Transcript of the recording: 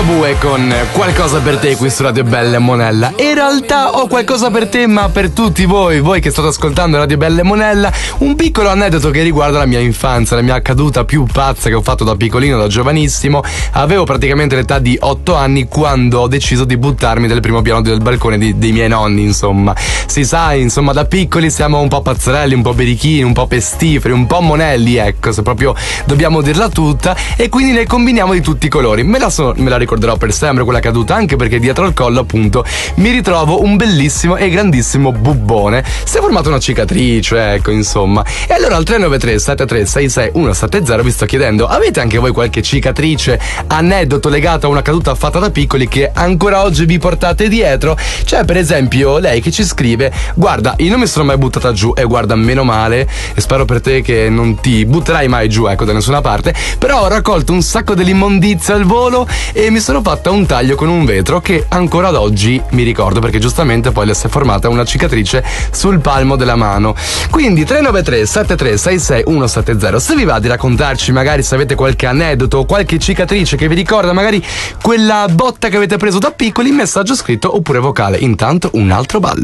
Bue con Qualcosa per te qui su Radio Bella e Monella. In realtà ho qualcosa per te, ma per tutti voi che state ascoltando Radio Bella e Monella, un piccolo aneddoto che riguarda la mia infanzia, la mia caduta più pazza che ho fatto da piccolino, da giovanissimo. Avevo praticamente l'età di 8 anni quando ho deciso di buttarmi dal primo piano del balcone dei miei nonni, insomma. Si sa, insomma, da piccoli siamo un po' pazzerelli, un po' berichini, un po' pestiferi, un po' monelli, ecco, se proprio dobbiamo dirla tutta, e quindi ne combiniamo di tutti i colori. Me la ricorderò per sempre quella caduta, anche perché dietro al collo appunto mi ritrovo un bellissimo e grandissimo bubbone. Si è formata una cicatrice, ecco, insomma. E allora al 393 7366 170 vi sto chiedendo: avete anche voi qualche cicatrice, aneddoto legato a una caduta fatta da piccoli che ancora oggi vi portate dietro? C'è per esempio lei che ci scrive: guarda, io non mi sono mai buttata giù, e guarda, meno male, e spero per te che non ti butterai mai giù, ecco, da nessuna parte, però ho raccolto un sacco dell'immondizia al volo e mi sono fatta un taglio con un vetro che ancora ad oggi mi ricordo, perché giustamente poi le si è formata una cicatrice sul palmo della mano. Quindi 393 7366 170, se vi va di raccontarci magari se avete qualche aneddoto o qualche cicatrice che vi ricorda magari quella botta che avete preso da piccoli, messaggio scritto oppure vocale. Intanto un altro ballo.